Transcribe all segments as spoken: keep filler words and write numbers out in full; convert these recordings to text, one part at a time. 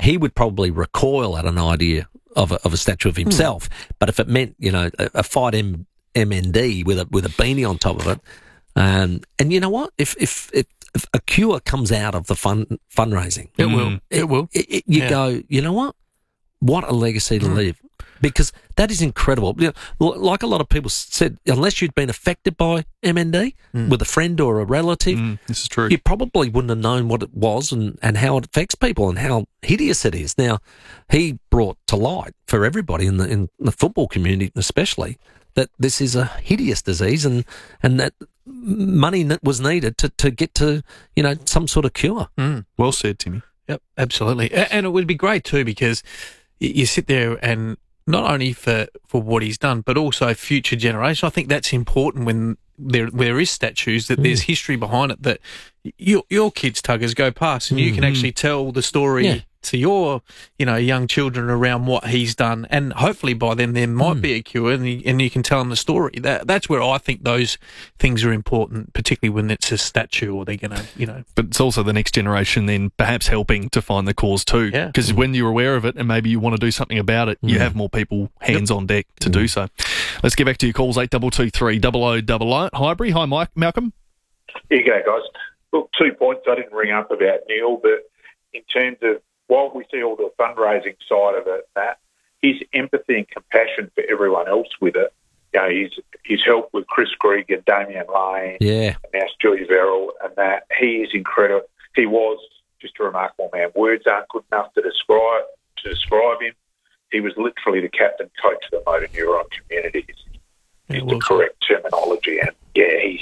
he would probably recoil at an idea of a, of a statue of himself. Mm. But if it meant, you know, a, a fight M, MND with a with a beanie on top of it, um, and you know what, if if, if if a cure comes out of the fund fundraising, it mm. will, it, it will. It, it, you yeah. go, you know what, what a legacy to mm. leave. Because that is incredible. You know, like a lot of people said, unless you'd been affected by M N D mm. with a friend or a relative, mm, this is true. You probably wouldn't have known what it was and, and how it affects people and how hideous it is. Now, he brought to light for everybody in the in the football community especially that this is a hideous disease and, and that money was needed to, to get to, you know, some sort of cure. Mm. Well said, Timmy. Yep, absolutely. And it would be great too because you sit there and not only for, for what he's done, but also future generations. I think that's important when there there is statues, that mm. there's history behind it, that your your kids, Tuggers, go past and mm. you can actually tell the story yeah. to your, you know, young children around what he's done. And hopefully by then there might mm. be a cure and you, and you can tell them the story. That That's where I think those things are important, particularly when it's a statue or they're going to, you know. But it's also the next generation then perhaps helping to find the cause too. Because yeah. when you're aware of it and maybe you want to do something about it, mm. you have more people hands yep. on deck to mm. do so. Let's get back to your calls, eight two two three, double oh double oh. Highbury, hi Mike, Malcolm. Here you go, guys. Look, two points I didn't ring up about Neil, but in terms of, while we see all the fundraising side of it, that his empathy and compassion for everyone else with it, you know, his, his help with Chris Greig and Damien Lane, yeah. and now Stewie Verrill, and that, he is incredible. He was just a remarkable man. Words aren't good enough to describe to describe him. He was literally the captain coach of the motor neuron community. Is the correct terminology, and yeah, he's,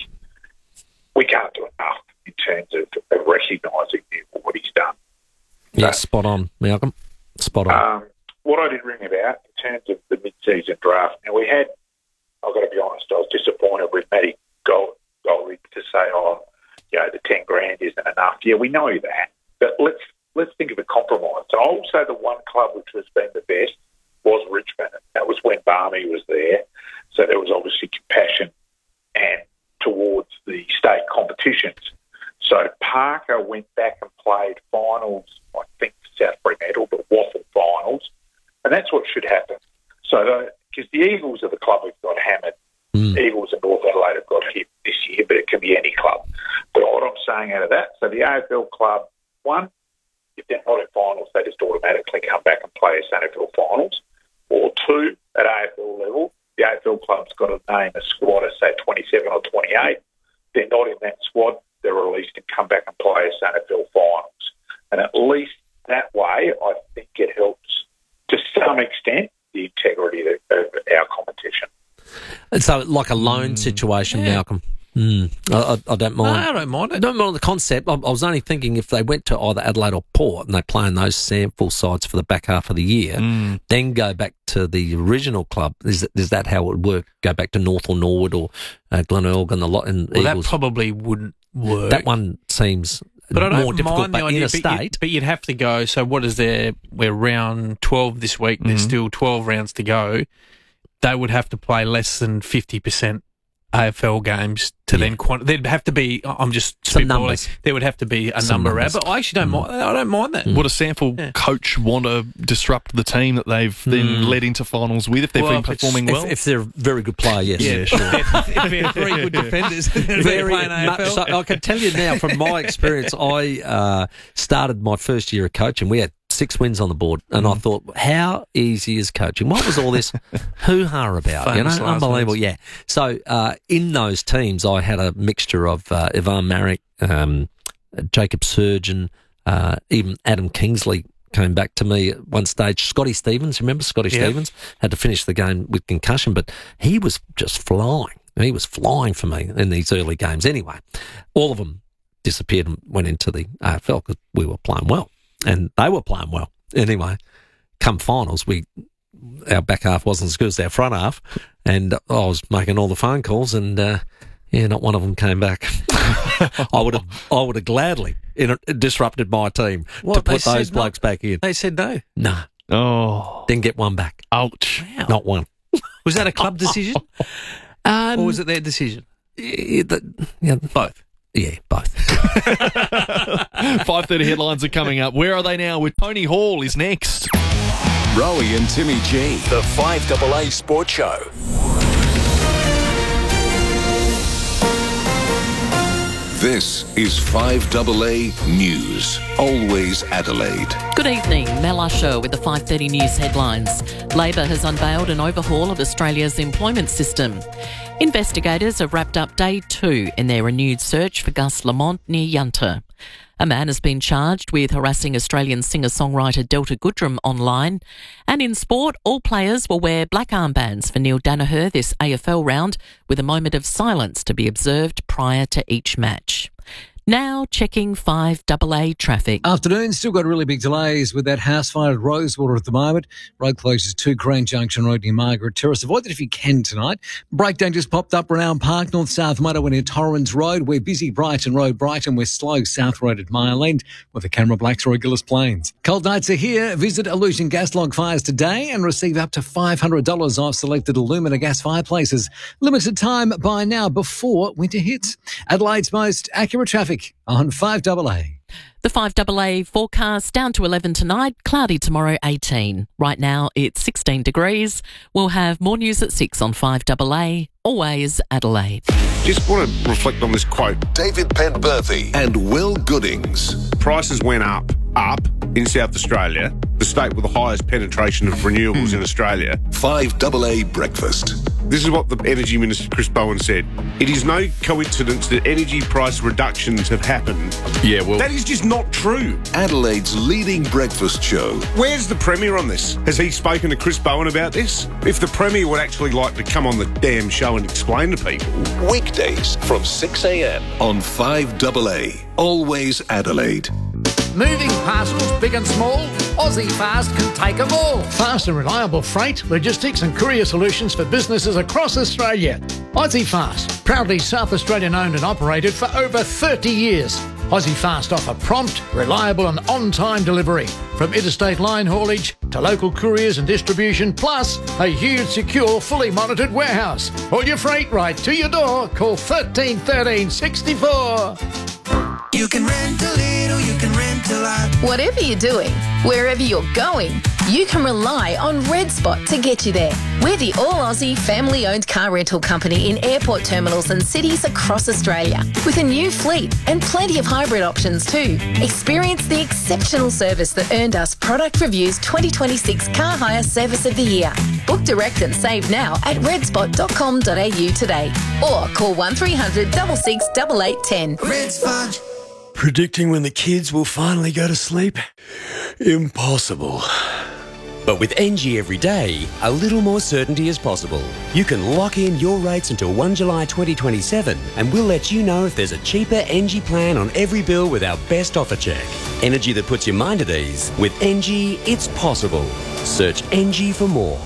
we can't do enough in terms of, of recognising what he's done. Yeah, so, spot on, Malcolm. Spot on. Um, what I did ring about in terms of the mid-season draft, now we had, I've got to be honest, I was disappointed with Matty Gold, Goldrick to say, oh, you know, the ten grand isn't enough. Yeah, we know that, but let's let's think of a compromise. So I will say the one club which has been the best was Richmond. That was when Barmy was there, so there was obviously compassion and towards the state competitions. So Parker went back and played finals, I think South Fremantle, but Waffle finals, and that's what should happen. So because the, the Eagles are the club who've got hammered. Mm. Eagles and North Adelaide have got hit this year, but it can be any club. But what I'm saying out of that, so the A F L club, one, if they're not in finals, they just automatically come back and play as N F L finals. Or two, at A F L level, the A F L club's got to name a squad of, say, twenty-seven or twenty-eight. They're not in that squad, they're released and come back and play as N F L finals. And at least that way, I think it helps, to some extent, the integrity of, of our competition. And so, like a loan mm. situation, yeah. Malcolm. Mm. I, I, I don't mind. No, I don't mind it. I don't mind the concept. I, I was only thinking if they went to either Adelaide or Port and they play in those sample sides for the back half of the year, mm. then go back to the original club. Is that, is that how it would work? Go back to North or Norwood or uh, Glenelg and the lot and well, Eagles? That probably wouldn't work. That one seems but I don't more difficult. But idea, interstate, but, you, but you'd have to go. So what is there? We're round twelve this week. Mm-hmm. There's still twelve rounds to go. They would have to play less than fifty percent A F L games to yeah. then quanti- there'd have to be. I'm just spitballing. There would have to be a Some number, numbers. but I actually don't mm. mind. I don't mind that. Mm. Would a sample yeah. coach want to disrupt the team that they've mm. then led into finals with if they've well, been performing if, well? If they're a very good player, yes. Yeah, yeah sure. if they're very good defenders, very playing A F L. So I can tell you now from my experience. I uh, started my first year of coaching. We had six wins on the board, and mm. I thought, how easy is coaching? What was all this hoo-ha about? Famous you know, unbelievable. wins. Yeah. So uh, in those teams, I had a mixture of uh, Ivan Marek, um, Jacob Surgeon, uh, even Adam Kingsley came back to me at one stage. Scotty Stevens, remember Scotty yeah. Stevens? Had to finish the game with concussion, but he was just flying. He was flying for me in these early games. Anyway, all of them disappeared and went into the A F L because we were playing well. And they were playing well. Anyway, come finals, we our back half wasn't as good as our front half, and I was making all the phone calls, and uh, yeah, not one of them came back. I would have, I would have gladly in, disrupted my team what, to put those no. blokes back in. They said no. No. Oh, didn't get one back. Ouch! Wow. Not one. Was that a club decision, um, or was it their decision? Yeah, the, yeah, both. Yeah, both. five thirty headlines are coming up. Where are they now? With Tony Hall is next. Rowie and Timmy G, the five A A Sports Show. This is five A A News. Always Adelaide. Good evening, Mel Usher with the five thirty News headlines. Labor has unveiled an overhaul of Australia's employment system. Investigators have wrapped up day two in their renewed search for Gus Lamont near Yunta. A man has been charged with harassing Australian singer-songwriter Delta Goodrem online. And in sport, all players will wear black armbands for Neil Danaher this A F L round, with a moment of silence to be observed prior to each match. Now checking five A A traffic. Afternoon, still got really big delays with that house fire at Rosewater at the moment. Road closures to Grand Junction Road near Margaret Terrace. Avoid that if you can tonight. Breakdown just popped up Renown Park, North-South Motorway near Torrens Road. We're busy Brighton Road, Brighton. We're slow South Road at Mile End with the camera blacks Roy Gillis Plains. Cold nights are here. Visit Illusion Gas Log Fires today and receive up to five hundred dollars off selected Illumina gas fireplaces. Limited time by now before winter hits. Adelaide's most accurate traffic on five A A. The five A A forecast down to eleven tonight, cloudy tomorrow eighteen. Right now it's sixteen degrees. We'll have more news at six on five A A. Always Adelaide. Just want to reflect on this quote. David Penberthy and Will Goodings. Prices went up, up in South Australia, the state with the highest penetration of renewables in Australia. five A A Breakfast. This is what the Energy Minister, Chris Bowen, said. It is no coincidence that energy price reductions have happened. Yeah, well... That is just not true. Adelaide's leading breakfast show. Where's the Premier on this? Has he spoken to Chris Bowen about this? If the Premier would actually like to come on the damn show and explain to people. Weekdays from six a m on five A A. Always Adelaide. Moving parcels, big and small, Aussie Fast can take them all. Fast and reliable freight, logistics and courier solutions for businesses across Australia. Aussie Fast, proudly South Australian owned and operated for over thirty years. Aussie Fast offer prompt, reliable and on-time delivery. From interstate line haulage to local couriers and distribution, plus a huge, secure, fully monitored warehouse. All your freight right to your door. Call thirteen thirteen sixty-four. You can rent a little, you can rent a lot. Whatever you're doing, wherever you're going, you can rely on Red Spot to get you there. We're the all-Aussie family-owned car rental company in airport terminals and cities across Australia, with a new fleet and plenty of hybrid options too. Experience the exceptional service that earned us Product Review's twenty twenty-six Car Hire Service of the Year. Book direct and save now at red spot dot com dot a u today, or call one three hundred, six six eight eight one zero. Red Spot. Predicting when the kids will finally go to sleep? Impossible. But with N G every day, a little more certainty is possible. You can lock in your rates until the first of July twenty twenty-seven, and we'll let you know if there's a cheaper N G plan on every bill with our best offer check. Energy that puts your mind at ease. With N G, it's possible. Search N G for more.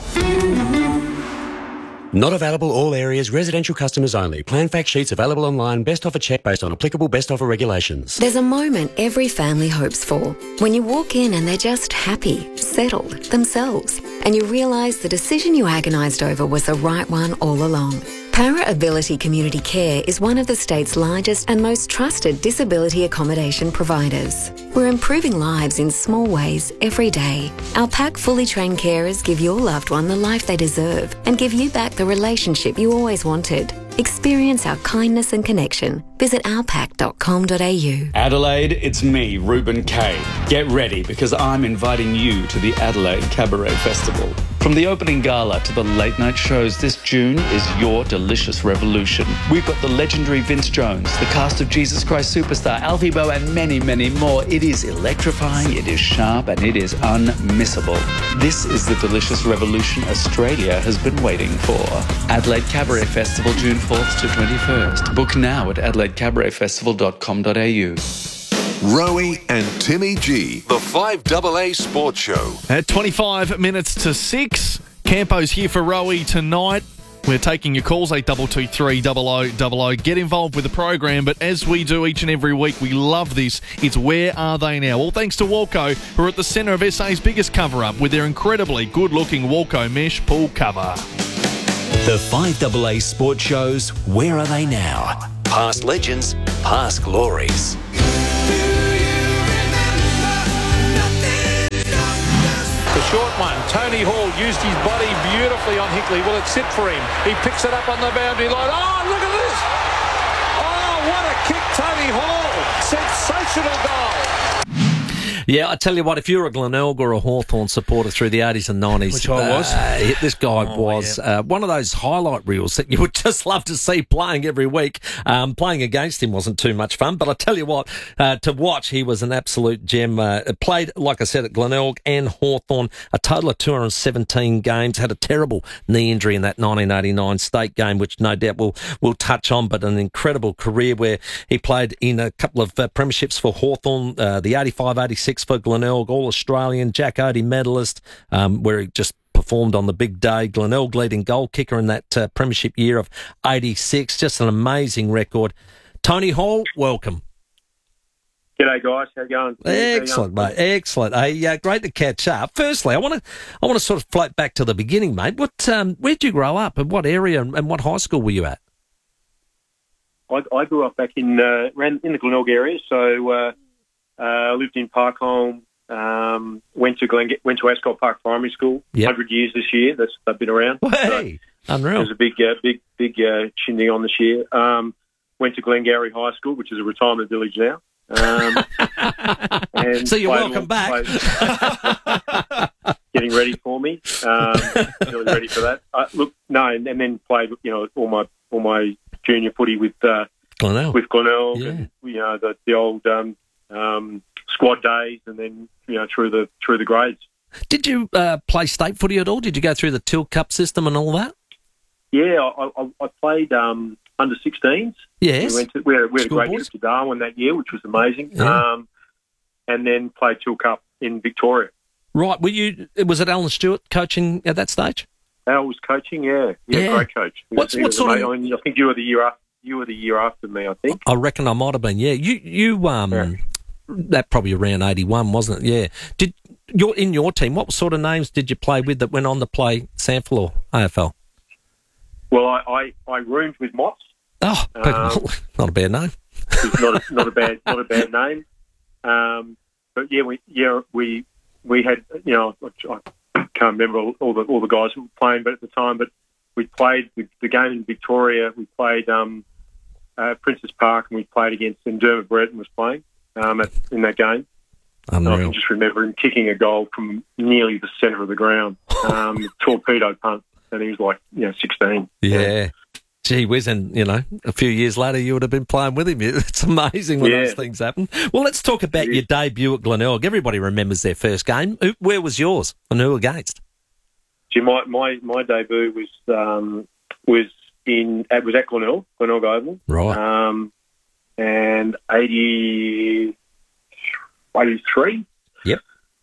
Not available all areas, residential customers only. Plan fact sheets available online. Best offer check based on applicable best offer regulations. There's a moment every family hopes for. When you walk in and they're just happy, settled, themselves. And you realise the decision you agonised over was the right one all along. Para Ability Community Care is one of the state's largest and most trusted disability accommodation providers. We're improving lives in small ways every day. Our pack fully trained carers give your loved one the life they deserve and give you back the relationship you always wanted. Experience our kindness and connection. Visit our pack dot com dot a u. Adelaide, it's me, Ruben Kay. Get ready because I'm inviting you to the Adelaide Cabaret Festival. From the opening gala to the late night shows, this June is your delicious revolution. We've got the legendary Vince Jones, the cast of Jesus Christ Superstar, Alfie Boe, and many, many more. It is electrifying, it is sharp, and it is unmissable. This is the delicious revolution Australia has been waiting for. Adelaide Cabaret Festival, June fourth to twenty-first. Book now at adelaide cabaret festival dot com dot a u. Rowie and Timmy G, the five A A Sports Show. At twenty-five minutes to six, Campo's here for Rowie tonight. We're taking your calls, eight two two three, zero zero zero zero. Get involved with the program, but as we do each and every week, we love this. It's Where Are They Now? All thanks to Walco, who are at the centre of S A's biggest cover-up with their incredibly good-looking Walco mesh pool cover. The five A A Sports Show's Where Are They Now? Past legends, past glories. The short one, Tony Hall used his body beautifully on Hickley. Will it sit for him? He picks it up on the boundary line. Oh, look at this! Oh, what a kick, Tony Hall! Sensational goal! Yeah, I tell you what, if you're a Glenelg or a Hawthorn supporter through the eighties and nineties... Which I was. Uh, this guy Oh, was yeah. uh, one of those highlight reels that you would just love to see playing every week. Um, playing against him wasn't too much fun, but I tell you what, uh, to watch, he was an absolute gem. Uh, played, like I said, at Glenelg and Hawthorn, a total of two hundred seventeen games, had a terrible knee injury in that nineteen eighty-nine state game, which no doubt we'll, we'll touch on, but an incredible career where he played in a couple of uh, premierships for Hawthorn, uh, the eighty-five eighty-six for Glenelg, All-Australian, Jack Odie medalist, um, where he just performed on the big day. Glenelg leading goal kicker in that uh, premiership year of eighty-six. Just an amazing record. Tony Hall, welcome. G'day, guys. How you going? Excellent, mate. Excellent. Hey, uh, great to catch up. Firstly, I want to I want to sort of float back to the beginning, mate. What um, where'd you grow up, and what area, and, and what high school were you at? I, I grew up back in uh, around in the Glenelg area, so uh, uh, lived in Parkholme. Um, went to Glen, went to Ascot Park Primary School. Yep. Hundred years this year. That's I've been around. Hey, so unreal. There's a big, uh, big, big uh, shindig on this year. Um, went to Glengarry High School, which is a retirement village now. Um, and So you're played welcome all- back. played- getting ready for me. Um, really ready for that. Uh, look, no, and, and then played, you know, all my all my junior footy with uh, Glenelg. with Glenelg, Yeah. and you know the the old um, um, squad days, and then you know through the through the grades. Did you uh, play state footy at all? Did you go through the Till Cup system and all that? Yeah, I, I, I played um, under sixteens. Yes. We went to, we had, we had a great Schoolboys. trip to Darwin that year, which was amazing. Yeah. Um, and then played Till Cup in Victoria. Right. Were you? Was it Alan Stewart coaching at that stage? Al was coaching, yeah, yeah, Yeah. great coach. He What's- was- he what was sort of- amazing. I, mean, I think you were the year after. You were the year after me, I think. I reckon I might have been. Yeah. You. You. Um. That probably around eighty-one, wasn't it? Yeah. Did your in your team? What sort of names did you play with that went on to play SANFL or A F L? Well, I, I, I roomed with Mott's. Oh, Um, not a bad name. It's not a, not a bad not a bad name. Um, but yeah, we yeah we we had you know I, I can't remember all, all the all the guys who were playing, but at the time, but we played the, the game in Victoria. We played um, uh, Princess Park, and we played against and Dermot Brereton was playing um, at, in that game. And I Unreal. can just remember him kicking a goal from nearly the centre of the ground, um, torpedo punt, and he was like you know sixteen. Yeah. Gee whiz, and, you know, a few years later you would have been playing with him. It's amazing when Yeah. those things happen. Well, let's talk about your debut at Glenelg. Everybody remembers their first game. Who, where was yours and who against? See, my, my, my debut was um, was in it was at Glenelg, Glenelg Oval, Right. um, and eighty, eighty-three. Yep.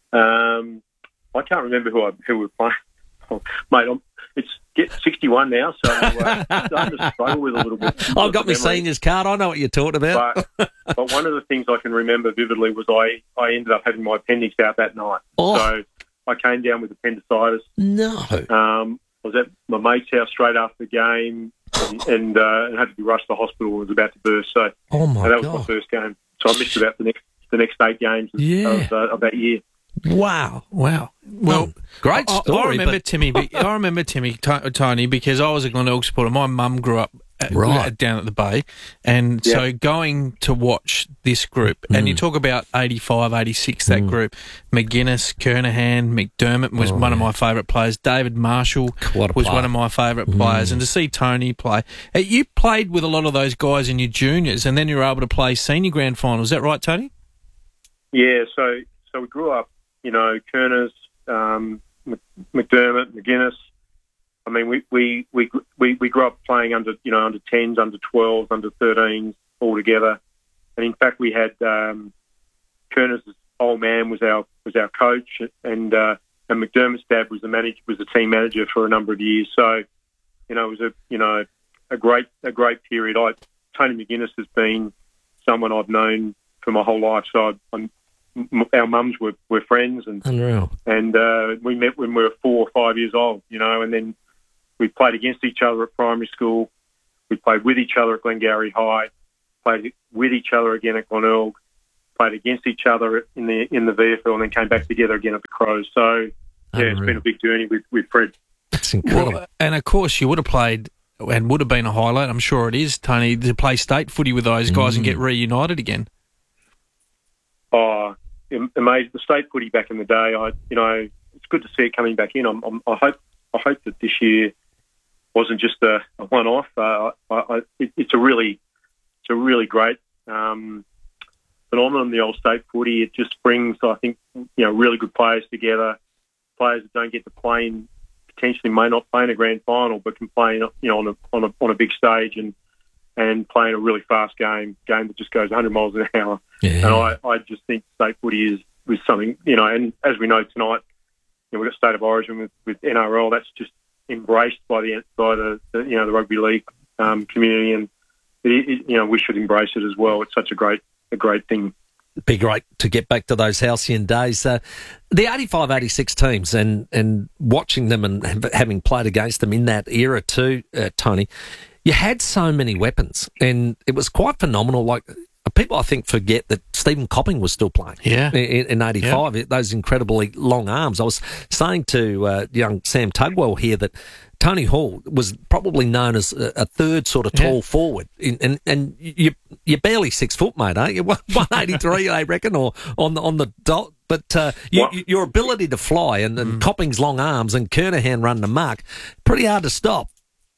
Um, I can't remember who I, who we were playing. Oh, mate, I'm, it's get sixty-one now, so uh, I'm starting to struggle with a little bit. I've got my Memory. seniors card. I know what you're talking about. But, but one of the things I can remember vividly was I, I ended up having my appendix out that night. Oh. So I came down with appendicitis. No. Um, I was at my mate's house straight after the game and, and, uh, and had to be rushed to the hospital and was about to burst. So Oh, my and that was God. my first game. So I missed about the next the next eight games of, Yeah. of, uh, of that year. Wow. Wow. Well, great I- story, I, remember but- Timmy. be- I remember Timmy T- Tony because I was a Glenelg supporter. My mum grew up at, Right. at- down at the Bay, and Yeah. so going to watch this group, and you Mm. talk about eighty-five, eighty-six, that group. McGuinness, Kernahan, McDermott was Oh, one of yeah. my favourite players. David Marshall What a was player. one of my favourite players, Mm. and to see Tony play, uh, you played with a lot of those guys in your juniors, and then you were able to play senior grand finals. Is that right, Tony? Yeah, so so we grew up, you know, Kerners, um, Mc- McDermott, McGuinness. I mean, we, we, we, we, we grew up playing under, you know, under tens, under twelves, under thirteens all together. And in fact, we had um, Kerners' old man was our was our coach, and uh, and McDermott's dad was the manager, was the team manager for a number of years. So, you know, it was a you know a great a great period. I Tony McGuinness has been someone I've known for my whole life. So I, I'm, m- our mums were, were friends, and Unreal. and uh, we met when we were four or five years old, you know, and then we played against each other at primary school. We played with each other at Glengarry High, played with each other again at Glenelg, played against each other in the in the V F L, and then came back together again at the Crows. So, yeah, it's been a big journey with, with Fred. That's incredible. Well, and, of course, you would have played and would have been a highlight, I'm sure it is, Tony, to play state footy with those guys Mm. and get reunited again. Oh, amazing! The state footy back in the day. I, you know, it's good to see it coming back in. I'm, I'm, I hope, I hope that this year wasn't just a, a one-off. Uh, I, I, it, it's a really, it's a really great um, phenomenon. The old state footy. It just brings, I think, you know, really good players together. Players that don't get to play in, potentially may not play in a grand final, but can play, you know, on a on a on a big stage and. and playing a really fast game, game that just goes one hundred miles an hour. Yeah. And I, I just think state footy is, is something, you know, and as we know tonight, you know, we've got State of Origin with, with N R L. That's just embraced by the by the, the you know the rugby league um, community, and it, it, you know we should embrace it as well. It's such a great a great thing. It'd be great to get back to those halcyon days. Uh, the eighty-five eighty-six teams and, and watching them and having played against them in that era too, uh, Tony, you had so many weapons and it was quite phenomenal. Like people, I think, forget that Stephen Copping was still playing yeah. in, in eighty-five, yeah. Those incredibly long arms. I was saying to uh, young Sam Tugwell here that Tony Hall was probably known as a, a third sort of tall yeah. forward, in, and and you you're barely six foot, mate, aren't you? one eighty-three, I reckon, or on the on the dot. But uh, you, your ability to fly and, and mm. Copping's long arms and Kernahan running the mark, pretty hard to stop.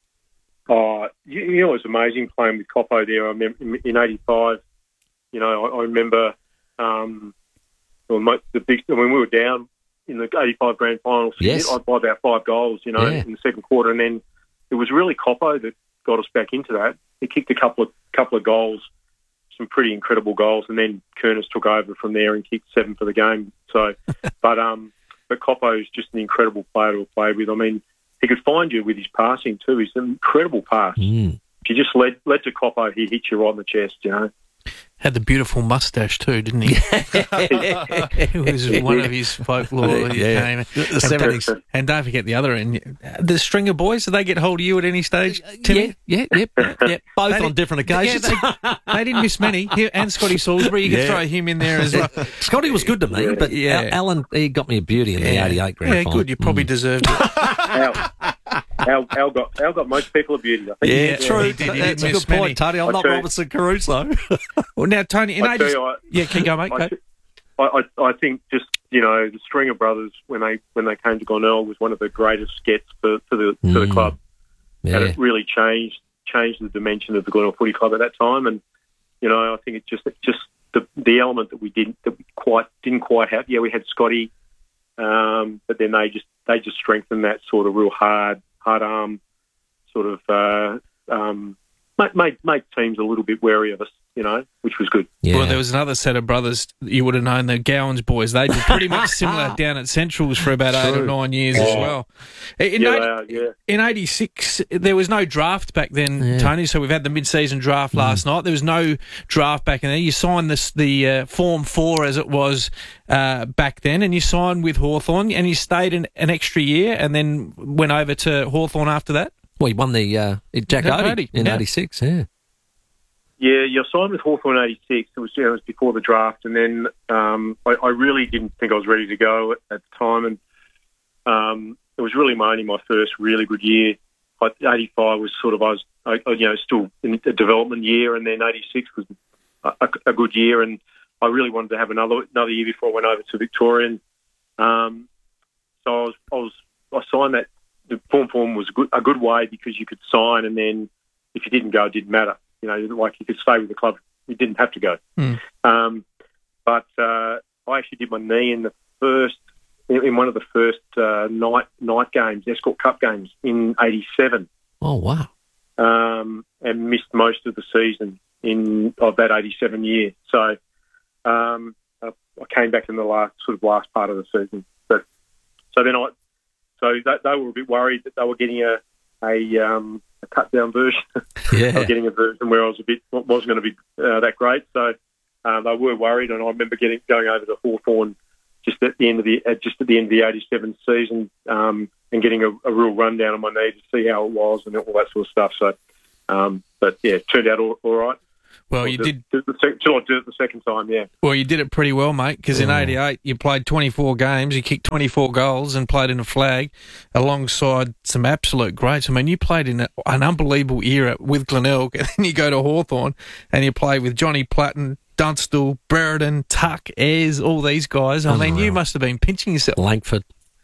Oh, you, you know, it was amazing playing with Coppo there. I remember in eighty-five. You know, I, I remember um, well, the big when we were down in the eighty-five grand final. Yes. I'd buy about five goals, you know, yeah. in the second quarter, and then it was really Coppo that got us back into that. He kicked a couple of couple of goals, some pretty incredible goals, and then Kernes took over from there and kicked seven for the game. So, but um, but Coppo is just an incredible player to have played with. I mean, he could find you with his passing too. He's an incredible pass. Mm. If you just led led to Coppo, he hit you right in the chest, you know. Had the beautiful mustache too, didn't he? It was one of his folklore. Yeah, the seventies. And don't forget the other end. The Stringer boys, did they get hold of you at any stage, Timmy? Yeah, yeah, yeah. yeah. Both They on did- different occasions. Yeah, they, they didn't miss many. He, and Scotty Salisbury, you could Yeah. throw him in there as well. Scotty was good to me, but Yeah. Al- Alan, he got me a beauty in the Yeah. eighty-eight grand Yeah, final. good. You probably Mm. deserved it. Al, Al, Al, got, Al got most people a beauty, I think. Yeah, true. he did. He That's didn't a miss good point, many. Tony. I'm I not tell you- Robinson Caruso. Well, now, Tony, in I tell eighties... you, I, Yeah, keep going, mate. I, Go. I, I, I think just, you know, the Stringer brothers, when they when they came to Glenelg, was one of the greatest gets for, for, the, for the Mm. club. Yeah. And it really changed changed the dimension of the Glenelg Footy Club at that time. And, you know, I think it just it just the the element that we didn't that we quite didn't quite have. Yeah, we had Scotty, um, but then they just they just strengthened that sort of real hard hard arm sort of uh, um, made, made made teams a little bit wary of us, you know, which was good. Yeah. Well, there was another set of brothers you would have known, the Gowans boys. They did pretty much similar down at Centrals for about eight or nine years as Oh. well. In, Yeah, eighty- they are, yeah. in eighty-six, there was no draft back then, Yeah. Tony, so we've had the mid-season draft last night. There was no draft back in there. You signed this, the uh, Form four as it was uh, back then, and you signed with Hawthorn, and you stayed an, an extra year and then went over to Hawthorn after that. Well, he won the uh, Jack Jack Odie Odie, in yeah. eighty-six, yeah. Yeah, you signed with Hawthorn in eighty-six. It was, you know, it was before the draft, and then um, I, I really didn't think I was ready to go at, at the time, and um, it was really my only my first really good year. I, eighty-five was sort of I was I, I, you know still in a development year, and then eighty-six was a, a, a good year, and I really wanted to have another another year before I went over to Victorian. Um, so I was I was I signed that. The form form was a good a good way because you could sign, and then if you didn't go, it didn't matter. You know, like you could stay with the club. You didn't have to go. Mm. Um, but uh, I actually did my knee in the first, in, in one of the first uh, night night games, Escort Cup games in eighty-seven, Oh, wow. um, and missed most of the season in of that eighty-seven year. So um, I, I came back in the last sort of last part of the season. But so then I, so they, they were a bit worried that they were getting a a um, a cut down version. Yeah. I was getting a version where I was a bit wasn't going to be uh, that great, so um, they were worried. And I remember getting going over to Hawthorn just at the end of the uh, just at the end of the eighty-seven season um, and getting a, a real rundown on my knee to see how it was and all that sort of stuff. So, um, but yeah, it turned out all, all right. Well, you did the, the, the, till I did it the second time. Yeah. Well, you did it pretty well, mate. Because in eighty-eight, you played twenty-four games, you kicked twenty-four goals, and played in a flag alongside some absolute greats. I mean, you played in a, an unbelievable era with Glenelg, and then you go to Hawthorn and you play with Johnny Platten, Dunstall, Brereton, Tuck, Ayres, all these guys. I mean, you must have been pinching yourself. Langford.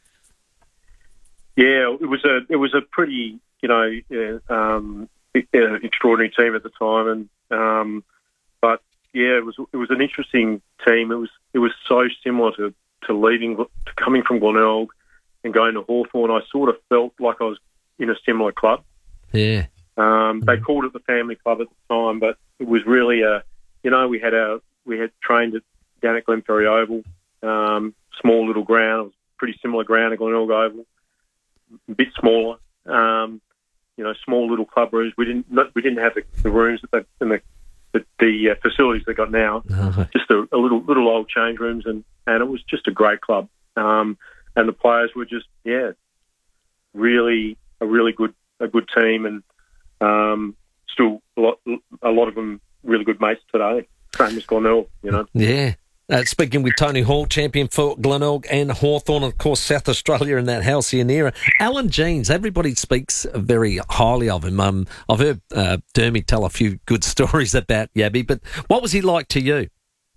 Yeah, it was a it was a pretty you know yeah, um, extraordinary team at the time, and um, but yeah, it was it was an interesting team. It was it was so similar to, to leaving to coming from Glenelg and going to Hawthorn. I sort of felt like I was in a similar club. Yeah, um, they called it the family club at the time, but it was really a you know we had our we had trained at, down at Glenferrie Oval, um, small little ground. It was a pretty similar ground at Glenelg Oval. A bit smaller, um, you know, small little club rooms. We didn't not, we didn't have the, the rooms that they, and the the, the uh, facilities they got now. Oh. Just a, a little little old change rooms, and, and it was just a great club. Um, and the players were just yeah, really a really good a good team, and um, still a lot a lot of them really good mates today. Same as Glenelg, you know. Yeah. Uh, speaking with Tony Hall, champion for Glenelg and Hawthorn, of course, South Australia in that halcyon era. Alan Jeans, everybody speaks very highly of him. Um, I've heard uh, Dermy tell a few good stories about Yabby, but what was he like to you?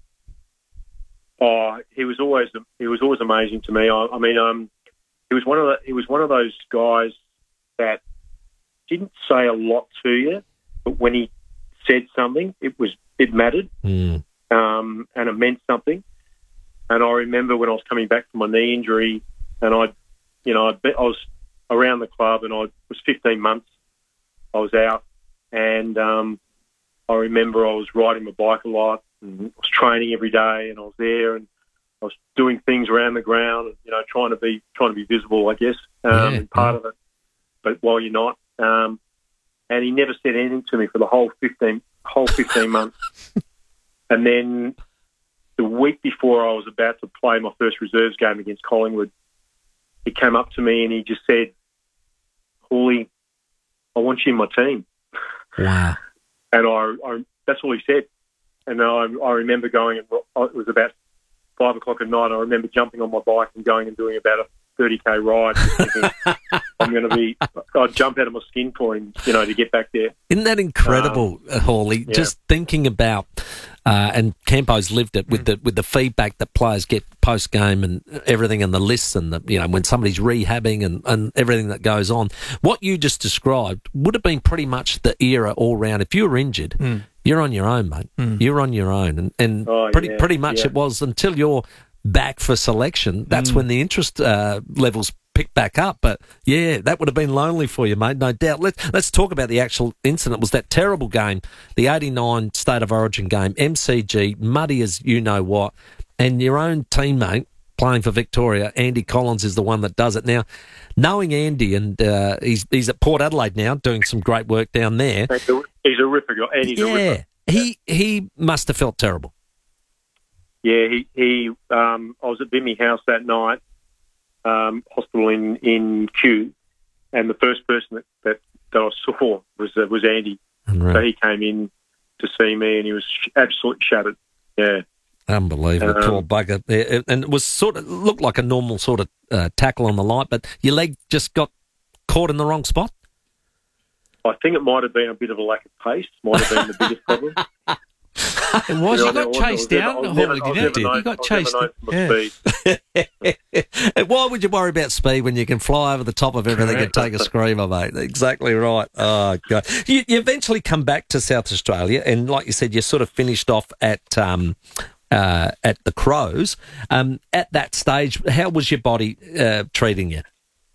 Oh, he was always he was always amazing to me. I, I mean, um, he was one of the, he was one of those guys that didn't say a lot to you, but when he said something, it was it mattered. Mm. Um, and it meant something. And I remember when I was coming back from my knee injury, and I, you know, I, I was around the club, and I was fifteen months. I was out, and um, I remember I was riding my bike a lot, and I was training every day, and I was there, and I was doing things around the ground, and, you know, trying to be trying to be visible, I guess, um, Yeah, and part yeah. of it. But while you're not, um, and he never said anything to me for the whole fifteen whole fifteen months. And then the week before I was about to play my first reserves game against Collingwood, he came up to me and he just said, "Hawley, I want you in my team." Wow. And I, I that's all he said. And I, I remember going, and it was about five o'clock at night. I remember jumping on my bike and going and doing about a thirty k ride. Thinking, I'm going to be, I'd jump out of my skin for him, you know, to get back there. Isn't that incredible, um, Hawley? yeah. Just thinking about, uh, and Campo's lived it with the with the feedback that players get post game and everything, and the lists, and the, you know, when somebody's rehabbing and, and everything that goes on. What you just described would have been pretty much the era all round. If you were injured, Mm. you're on your own, mate. Mm. You're on your own, and and Oh, pretty yeah, pretty much yeah. it was until you're back for selection. That's Mm. when the interest uh, levels pick back up. But yeah, that would have been lonely for you, mate, no doubt. Let's let's talk about the actual incident. It was that terrible game, the eighty-nine State of Origin game, M C G, muddy as you know what, and your own teammate playing for Victoria, Andy Collins, is the one that does it. Now, knowing Andy, and uh, he's he's at Port Adelaide now, doing some great work down there. He's a ripper, and he's yeah, a ripper. he he must have felt terrible. Yeah, he, he um, I was at Vimy House that night, um, hospital in, in Kew, and the first person that, that, that I saw was uh, was Andy. Right. So he came in to see me, and he was sh- absolutely shattered. Yeah. Unbelievable, Um, poor bugger. Yeah, and it was sort of looked like a normal sort of uh, tackle on the light, but your leg just got caught in the wrong spot. I think it might have been a bit of a lack of pace. Might have been the biggest problem. It was. You You know, got I was- I chased was never- down, I was Hawley, never- I was didn't never you? known- You got I was never chased known down. for my speed. And why would you worry about speed when you can fly over the top of everything and take a screamer, mate? Exactly right. Oh, God. You, you eventually come back to South Australia, and like you said, you sort of finished off at um, uh, at the Crows. Um, at that stage, how was your body uh, treating you?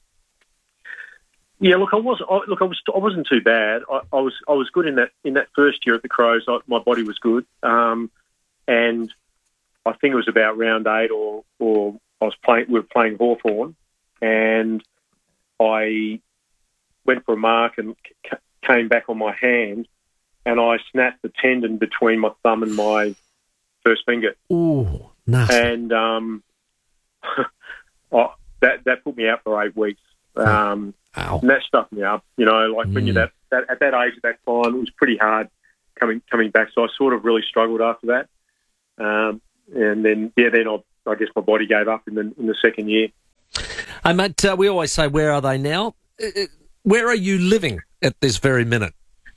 Yeah, look, I was I, look, I was I wasn't too bad. I, I was I was good in that in that first year at the Crows. I, my body was good, um, and I think it was about round eight, or or I was playing. We were playing Hawthorn, and I went for a mark and c- came back on my hand, and I snapped the tendon between my thumb and my first finger. Ooh, nasty. And um, I, that that put me out for eight weeks. Um, Ow. And that stuffed me up. You know, like when Mm. you're that, that at that age, at that time, it was pretty hard coming coming back. So I sort of really struggled after that. Um, and then, yeah, then I, I guess my body gave up in the in the second year. Hey, mate, uh, we always say, where are they now? Uh, where are you living at this very minute?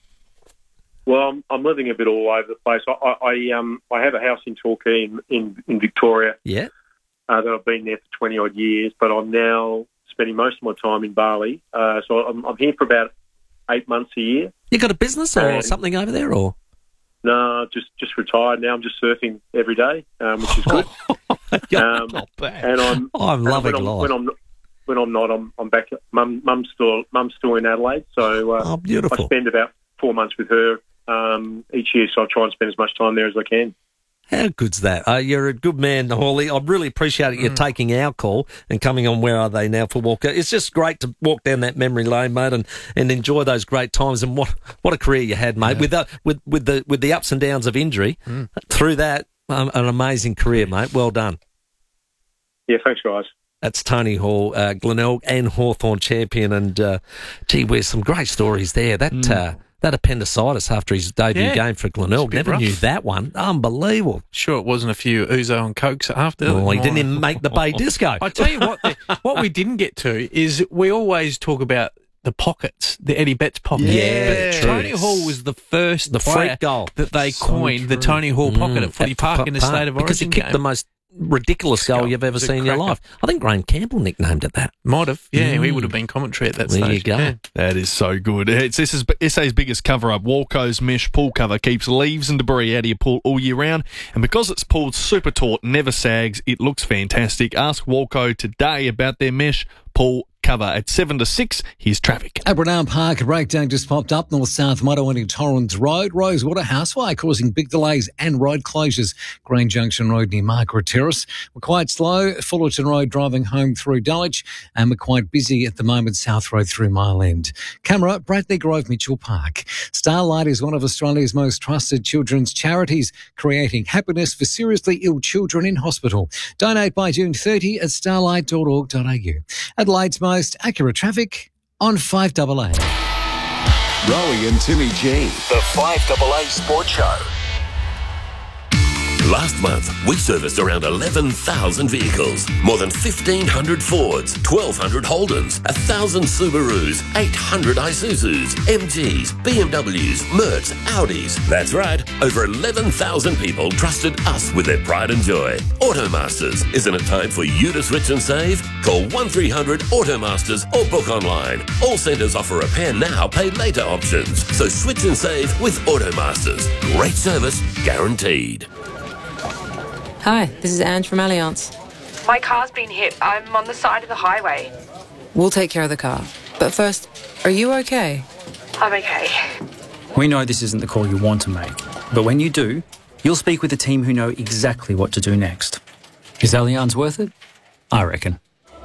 Well, I'm, I'm living a bit all over the place. I, I, I, um, I have a house in Torquay in, in, in Victoria. Yeah. Uh, that I've been there for twenty odd years, but I'm now spending most of my time in Bali. Uh, so I'm, I'm here for about eight months a year. You got a business or and, something over there, or? No, just just retired now. I'm just surfing every day, um, which is good. um, not bad. And I'm I'm loving when I'm, life. when I'm when I'm not, I'm I'm back. Mum, mum's still mum's still in Adelaide, so uh, oh, beautiful. I spend about four months with her um, each year. So I try and spend as much time there as I can. How good's that? Uh, you're a good man, Hawley. I really appreciate you mm. taking our call and coming on Where Are They Now for Walker. It's just great to walk down that memory lane, mate, and, and enjoy those great times. And what what a career you had, mate, yeah. with, the, with with the with the ups and downs of injury. Mm. Through that, um, an amazing career, mate. Well done. Yeah, thanks, guys. That's Tony Hall, uh, Glenelg and Hawthorn champion, and uh, gee whiz, some great stories there. That. Mm. Uh, That appendicitis after his debut yeah. game for Glenelg. Never rough. knew that one. Unbelievable. Sure, it wasn't a few ouzo and cokes after. Well, he didn't even make the Bay Disco. I tell you what, the, what we didn't get to is we always talk about the pockets, the Eddie Betts pockets. Yeah, but Tony Hall was the first the player freak goal that they so coined true. the Tony Hall pocket mm, at Footy Park p- in the park, State of Origin because he kicked game. the most ridiculous goal you've ever seen in your life. I think Graham Campbell nicknamed it that. Might have, yeah. Mm. He would have been commentary at that there stage. There you go. Yeah. That is so good. It's this is S A's biggest cover-up. Walco's mesh pool cover keeps leaves and debris out of your pool all year round, and because it's pulled super taut, never sags, it looks fantastic. Ask Walco today about their mesh pool cover at seven to six. Here's traffic. At Brunel Park, a breakdown just popped up north-south motorway in Torrens Road. Rosewater Houseway causing big delays and road closures. Green Junction Road near Margaret Terrace. We're quite slow. Fullerton Road driving home through Dulwich. And we're quite busy at the moment, South Road through Mile End. Camera, Bradley Grove Mitchell Park. Starlight is one of Australia's most trusted children's charities, creating happiness for seriously ill children in hospital. Donate by June thirtieth at starlight dot org dot a u. Adelaide's most accurate traffic on five A A. Rowie and Timmy G, the five A A Sports Show. Last month, we serviced around eleven thousand vehicles, more than fifteen hundred Fords, twelve hundred Holdens, one thousand Subarus, eight hundred Isuzus, M Gs, B M Ws, Mercs, Audis. That's right, over eleven thousand people trusted us with their pride and joy. Automasters, isn't it time for you to switch and save? Call one three hundred Automasters or book online. All centres offer repair now, pay later options. So switch and save with Automasters. Great service, guaranteed. Hi, this is Ange from Allianz. My car's been hit. I'm on the side of the highway. We'll take care of the car. But first, are you okay? I'm okay. We know this isn't the call you want to make, but when you do, you'll speak with a team who know exactly what to do next. Is Allianz worth it? I reckon.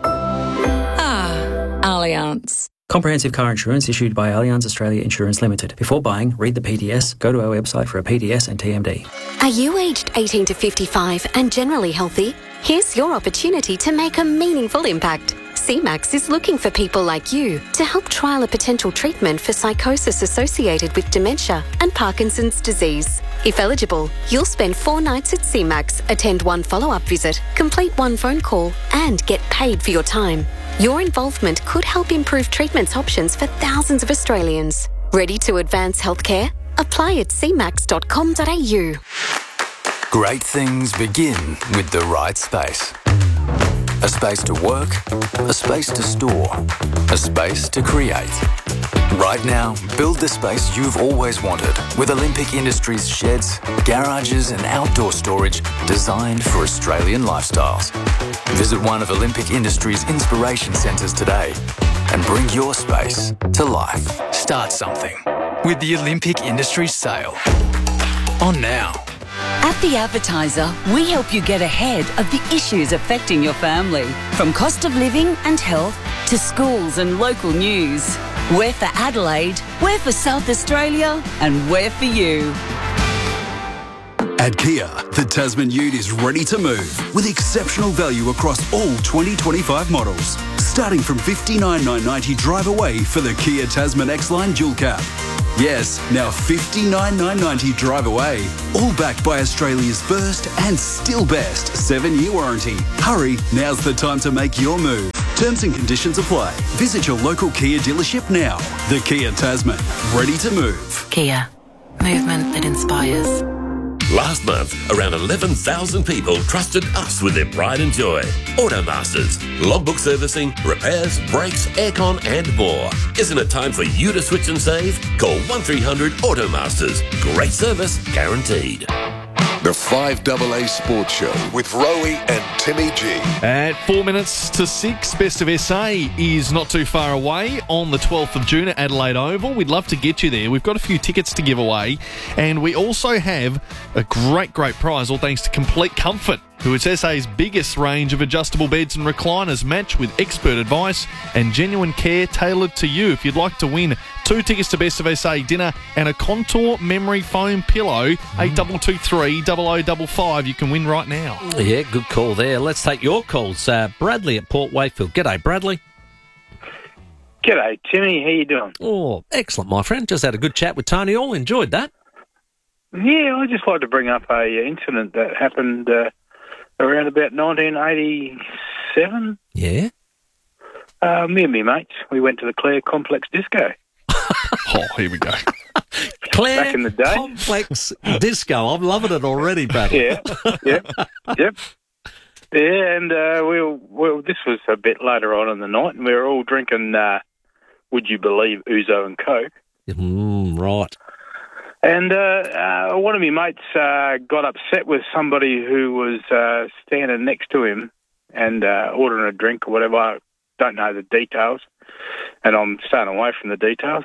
Ah, Allianz. Comprehensive car insurance issued by Allianz Australia Insurance Limited. Before buying, read the P D S, go to our website for a P D S and T M D. Are you aged eighteen to fifty-five and generally healthy? Here's your opportunity to make a meaningful impact. C MAX is looking for people like you to help trial a potential treatment for psychosis associated with dementia and Parkinson's disease. If eligible, you'll spend four nights at C MAX, attend one follow-up visit, complete one phone call, and get paid for your time. Your involvement could help improve treatment options for thousands of Australians. Ready to advance healthcare? Apply at c max dot com dot a u. Great things begin with the right space. A space to work, a space to store, a space to create. Right now, build the space you've always wanted with Olympic Industries sheds, garages and outdoor storage designed for Australian lifestyles. Visit one of Olympic Industries' inspiration centres today and bring your space to life. Start something with the Olympic Industries sale. On now. At The Advertiser, we help you get ahead of the issues affecting your family. From cost of living and health to schools and local news. We're for Adelaide, we're for South Australia, and we're for you. At Kia, the Tasman Ute is ready to move with exceptional value across all twenty twenty-five models. Starting from fifty-nine thousand nine hundred ninety drive away for the Kia Tasman X-Line Dual Cab. Yes, now fifty-nine thousand nine hundred ninety drive away. All backed by Australia's first and still best seven-year warranty. Hurry, now's the time to make your move. Terms and conditions apply. Visit your local Kia dealership now. The Kia Tasman, ready to move. Kia, movement that inspires. Last month, around eleven thousand people trusted us with their pride and joy. Automasters. Logbook servicing, repairs, brakes, aircon and more. Isn't it time for you to switch and save? Call one three hundred Automasters. Great service, guaranteed. The five A A Sports Show with Rowie and Timmy G. At four minutes to six, Best of S A is not too far away on the twelfth of June at Adelaide Oval. We'd love to get you there. We've got a few tickets to give away, and we also have a great, great prize, all thanks to Complete Comfort, who is S A's biggest range of adjustable beds and recliners, matched with expert advice and genuine care tailored to you. If you'd like to win two tickets to Best of S A dinner and a Contour memory foam pillow, eight two two three, double oh double five, you can win right now. Yeah, good call there. Let's take your calls. Uh, Bradley at Port Wakefield. G'day, Bradley. G'day, Timmy. How you doing? Oh, excellent, my friend. Just had a good chat with Tony. All enjoyed that. Yeah, I just like to bring up a uh, incident that happened uh, around about nineteen eighty-seven. Yeah? Uh, me and me mates, we went to the Clare Complex Disco. Oh, here we go. Clare Back in the day. Complex Disco. I'm loving it already, Bradley. Yeah, yep, yep. Yeah, and uh, we were, well, this was a bit later on in the night, and we were all drinking, uh, would you believe, Ouzo and Coke. Mm, right. And uh, uh, one of my mates uh, got upset with somebody who was uh, standing next to him and uh, ordering a drink or whatever. I don't know the details, and I'm staying away from the details.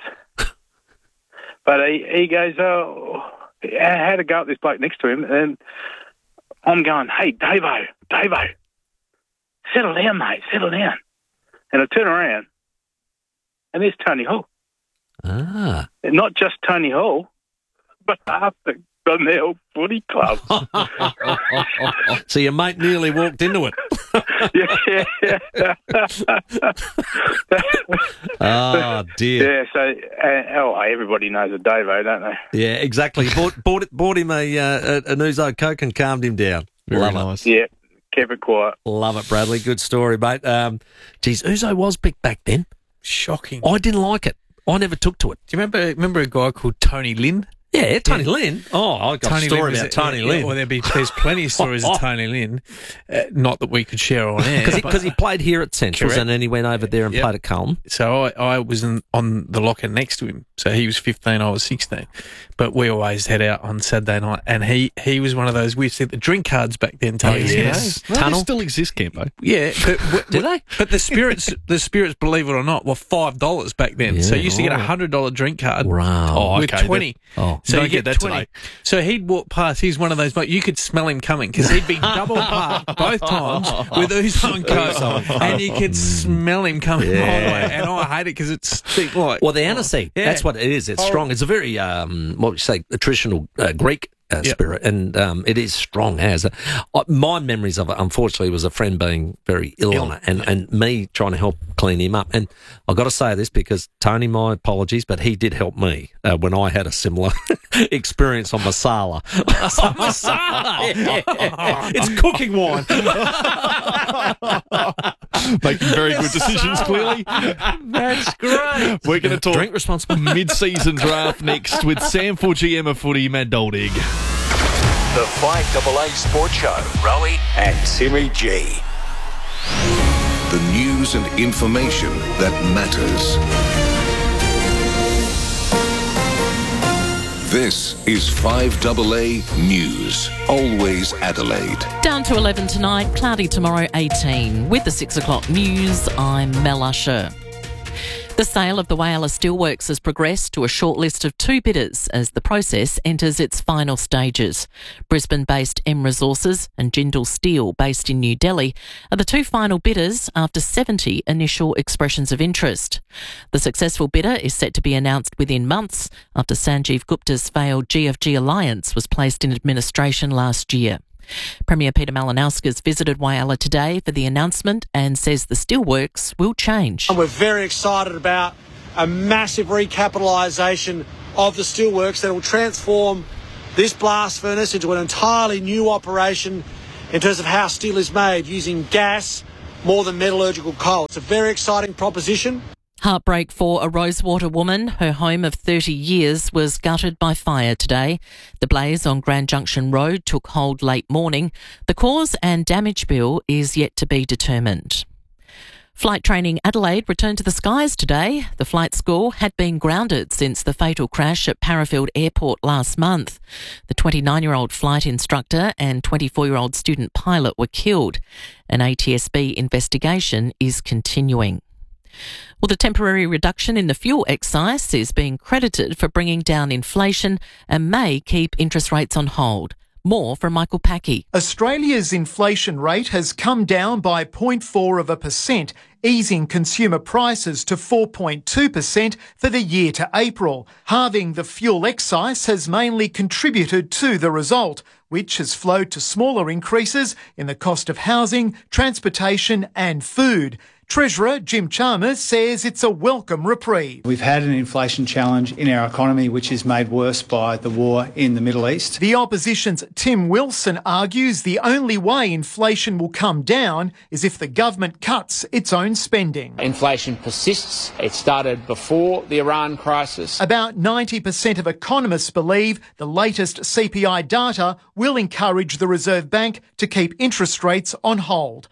But he, he goes, oh, I had to go at this bloke next to him, and I'm going, hey, Davo, Davo, settle down, mate, settle down. And I turn around, and there's Tony Hall. Ah. And not just Tony Hall, but half the Glenelg Footy Club. So your mate nearly walked into it. yeah, yeah. Oh, dear. Yeah, so, uh, oh, everybody knows a Davo, don't they? Yeah, exactly. Bought, bought, it, bought him a, uh, an Ouzo Coke and calmed him down. Very Love nice. it. Yeah, keep it quiet. Love it, Bradley. Good story, mate. Um, geez, Ouzo was big back then. Shocking. I didn't like it. I never took to it. Do you remember remember a guy called Tony Lynn? Yeah, Tony yeah. Lynn. Oh, I got Tony a story Lynn about was, Tony yeah, Lynn. Well, there'd be, there's plenty of stories of Tony Lynn, uh, not that we could share on air. Because he, he played here at Centrals Correct. and then he went over there and yep. played at Carlton. So I, I was in, on the locker next to him. So he was fifteen, I was sixteen. But we always head out on Saturday night, and he, he was one of those, we said the drink cards back then, Tony. Oh, yes. You know? No, Tunnel. they still exist, Campo. Yeah. But, w- Did they? But the spirits, the spirits, believe it or not, were five dollars back then. Yeah. So you used to get a Oh. one hundred dollars drink card Wow. Oh, with okay. twenty. That, oh, So don't you get, get that twenty. today. So he'd walk past. He's one of those. But you could smell him coming because he'd be double parked both times with Ouzo and Coke, and you could smell him coming Yeah. my way. And I hate it because it's thick like. Well, the aniseed, Yeah. that's what it is. It's Oh. strong. It's a very, um, what would you say, a traditional uh, Greek uh, Yep. spirit, and um, it is strong as. Uh, my memories of it, unfortunately, was a friend being very ill, Ill. on it, and, and me trying to help clean him up. And I've got to say this because, Tony, my apologies, but he did help me uh, when I had a similar experience on Masala. Masala! Yeah. It's cooking wine. Making very good decisions, clearly. That's great. We're going to talk Drink responsible. mid-season draft next with Samford G M of Footy, Matt Doldig. The five A A Sports Show. Rowie and Timmy G. The news and information that matters. This is five A A News. Always Adelaide. Down to eleven tonight, cloudy tomorrow eighteen. With the six o'clock news, I'm Mel Usher. The sale of the Whyalla Steelworks has progressed to a short list of two bidders as the process enters its final stages. Brisbane-based M Resources and Jindal Steel, based in New Delhi, are the two final bidders after seventy initial expressions of interest. The successful bidder is set to be announced within months after Sanjeev Gupta's failed G F G alliance was placed in administration last year. Premier Peter Malinauskas visited Whyalla today for the announcement and says the steelworks will change. We're very excited about a massive recapitalisation of the steelworks that will transform this blast furnace into an entirely new operation in terms of how steel is made, using gas more than metallurgical coal. It's a very exciting proposition. Heartbreak for a Rosewater woman. Her home of thirty years was gutted by fire today. The blaze on Grand Junction Road took hold late morning. The cause and damage bill is yet to be determined. Flight Training Adelaide returned to the skies today. The flight school had been grounded since the fatal crash at Parafield Airport last month. The twenty-nine-year-old flight instructor and twenty-four-year-old student pilot were killed. An A T S B investigation is continuing. Well, the temporary reduction in the fuel excise is being credited for bringing down inflation and may keep interest rates on hold. More from Michael Packey. Australia's inflation rate has come down by zero point four of a percent, easing consumer prices to four point two percent for the year to April. Halving the fuel excise has mainly contributed to the result, which has flowed to smaller increases in the cost of housing, transportation and food. Treasurer Jim Chalmers says it's a welcome reprieve. We've had an inflation challenge in our economy which is made worse by the war in the Middle East. The opposition's Tim Wilson argues the only way inflation will come down is if the government cuts its own spending. Inflation persists. It started before the Iran crisis. About ninety percent of economists believe the latest C P I data will encourage the Reserve Bank to keep interest rates on hold.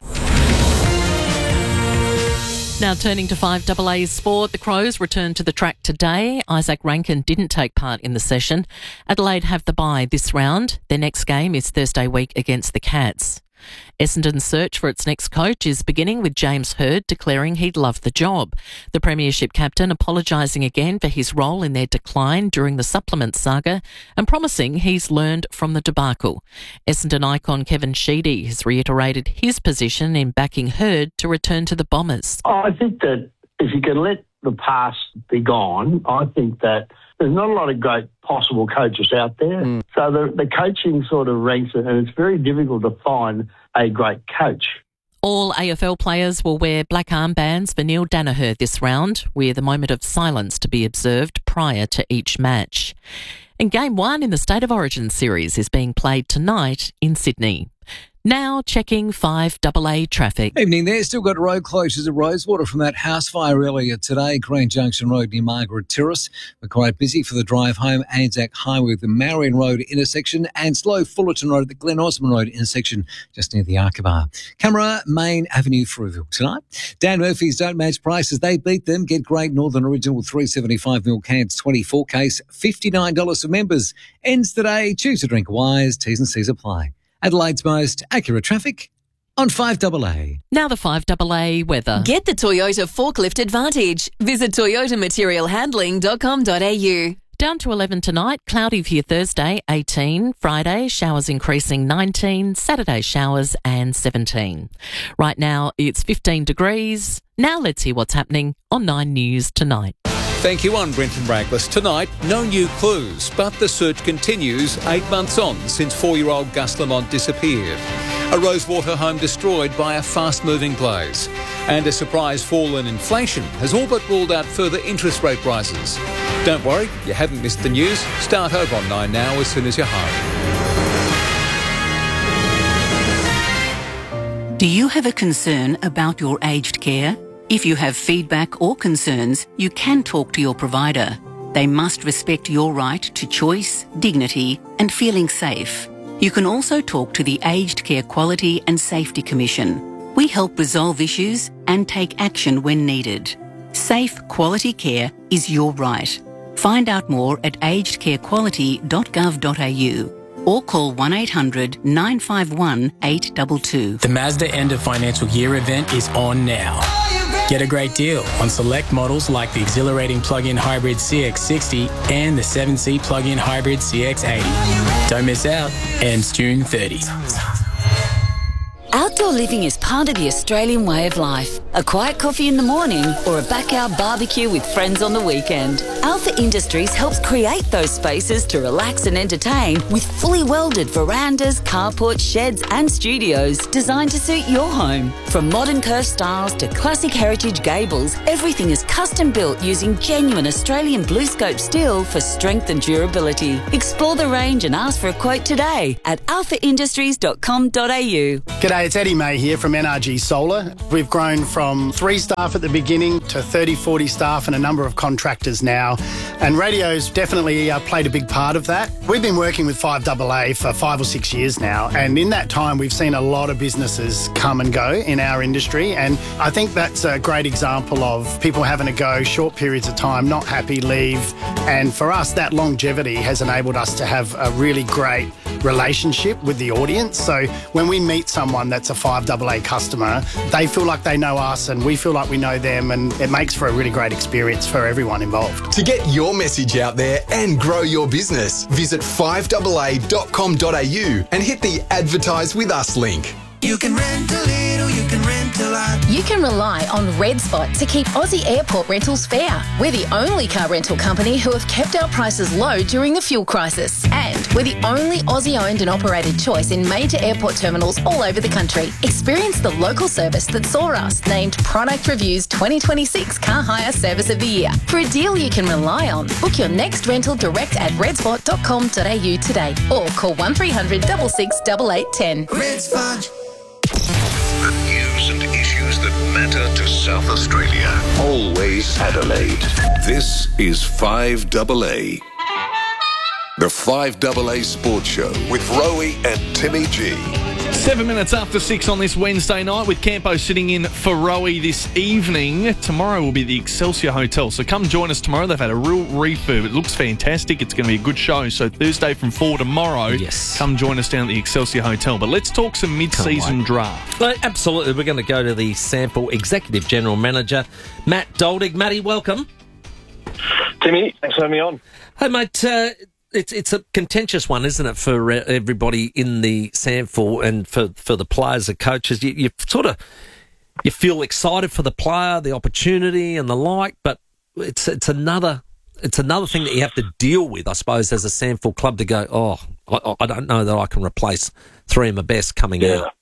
Now turning to five A A's sport, the Crows returned to the track today. Isaac Rankin didn't take part in the session. Adelaide have the bye this round. Their next game is Thursday week against the Cats. Essendon's search for its next coach is beginning with James Hird declaring he'd love the job. The Premiership captain apologising again for his role in their decline during the supplement saga and promising he's learned from the debacle. Essendon icon Kevin Sheedy has reiterated his position in backing Hird to return to the Bombers. I think that if you can let the past be gone, I think that there's not a lot of great possible coaches out there. Mm. So the, the coaching sort of ranks, and it's very difficult to find a great coach. All A F L players will wear black armbands for Neil Danaher this round, with a moment of silence to be observed prior to each match. And Game one in the State of Origin series is being played tonight in Sydney. Now checking five A A traffic. Evening there. Still got road closures at Rosewater from that house fire earlier today. Grand Junction Road near Margaret Terrace. We're quite busy for the drive home. Anzac Highway with the Marion Road intersection and slow Fullerton Road at the Glen Osmond Road intersection just near the Arkabar. Camera, Main Avenue, Fruiville. Tonight, Dan Murphy's Don't Match Prices. They beat them. Get great Northern Original three seventy-five mil cans, twenty-four case, fifty-nine dollars for members. Ends today. Choose to drink wise. T's and C's apply. Adelaide's most accurate traffic on five A A. Now the five A A weather. Get the Toyota Forklift Advantage. Visit toyota material handling dot com dot a u. Down to eleven tonight, cloudy for your Thursday, eighteen. Friday, showers increasing, nineteen. Saturday, showers and seventeen. Right now, it's fifteen degrees. Now let's hear what's happening on Nine News tonight. Thank you, I'm Brenton Braglis. Tonight, no new clues, but the search continues eight months on since four-year-old Gus Lamont disappeared. A Rosewater home destroyed by a fast-moving blaze. And a surprise fall in inflation has all but ruled out further interest rate rises. Don't worry, you haven't missed the news. Start over on nine now as soon as you're home. Do you have a concern about your aged care? If you have feedback or concerns, you can talk to your provider. They must respect your right to choice, dignity and feeling safe. You can also talk to the Aged Care Quality and Safety Commission. We help resolve issues and take action when needed. Safe, quality care is your right. Find out more at aged care quality dot gov dot a u or call one eight hundred nine five one eight two two. The Mazda End of Financial Year event is on now. Get a great deal on select models like the exhilarating plug-in hybrid C X sixty and the seven-seat plug-in hybrid C X eighty. Don't miss out. Ends June thirtieth. Our Outdoor living is part of the Australian way of life. A quiet coffee in the morning or a backyard barbecue with friends on the weekend. Alpha Industries helps create those spaces to relax and entertain with fully welded verandas, carports, sheds and studios designed to suit your home. From modern curved styles to classic heritage gables, everything is custom built using genuine Australian blue scope steel for strength and durability. Explore the range and ask for a quote today at alpha industries dot com dot a u. G'day, it's Eddie May here from N R G Solar. We've grown from three staff at the beginning to thirty, forty staff and a number of contractors now. And radio's definitely uh, played a big part of that. We've been working with five A A for five or six years now. And in that time, we've seen a lot of businesses come and go in our industry. And I think that's a great example of people having a go, short periods of time, not happy, leave. And for us, that longevity has enabled us to have a really great relationship with the audience. So when we meet someone that's a five A A customer, they feel like they know us and we feel like we know them, and it makes for a really great experience for everyone involved. To get your message out there and grow your business, visit five A A dot com dot a u and hit the Advertise With Us link. You can rent a little, you can rent a lot. You can rely on Red Spot to keep Aussie airport rentals fair. We're the only car rental company who have kept our prices low during the fuel crisis. And we're the only Aussie-owned and operated choice in major airport terminals all over the country. Experience the local service that saw us named Product Review's twenty twenty-six Car Hire Service of the Year. For a deal you can rely on, book your next rental direct at red spot dot com dot a u today or call one three hundred, six six, eight eight one zero. Red Spot. The news and issues that matter to South Australia. Always Adelaide. This is five A A. The five A A Sports Show with Rowie and Timmy G. Seven minutes after six on this Wednesday night with Campo sitting in for Rowie this evening. Tomorrow will be the Excelsior Hotel, so come join us tomorrow. They've had a real refurb. It looks fantastic. It's going to be a good show. So Thursday from four tomorrow, yes, come join us down at the Excelsior Hotel. But let's talk some mid-season draft. Well, absolutely. We're going to go to the Sample Executive General Manager, Matt Doldig. Matty, welcome. Timmy, thanks for having me on. Hey, mate, uh, It's it's a contentious one, isn't it, for everybody in the sample and for, for the players and coaches. You, you sort of you feel excited for the player, the opportunity, and the like, but it's it's another it's another thing that you have to deal with, I suppose, as a sample club to go, oh, I, I don't know that I can replace three of my best coming yeah. out.